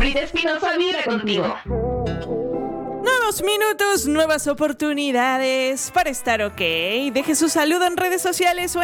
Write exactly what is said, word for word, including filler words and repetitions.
Brita Espinosa vibra contigo. Nuevos minutos, nuevas oportunidades para estar ok. Deje su saludo en redes sociales o